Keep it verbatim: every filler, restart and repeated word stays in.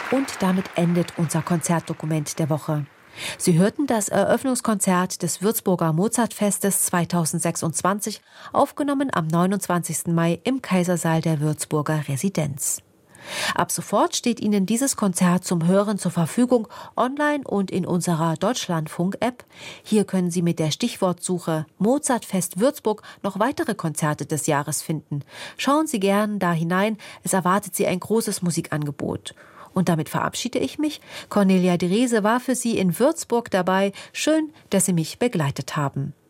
Und damit endet unser Konzertdokument der Woche. Sie hörten das Eröffnungskonzert des Würzburger Mozartfestes zweitausendsechsundzwanzig, aufgenommen am neunundzwanzigsten Mai im Kaisersaal der Würzburger Residenz. Ab sofort steht Ihnen dieses Konzert zum Hören zur Verfügung, online und in unserer Deutschlandfunk-App. Hier können Sie mit der Stichwortsuche Mozartfest Würzburg noch weitere Konzerte des Jahres finden. Schauen Sie gern da hinein, es erwartet Sie ein großes Musikangebot. Und damit verabschiede ich mich. Cornelia Drese war für Sie in Würzburg dabei. Schön, dass Sie mich begleitet haben.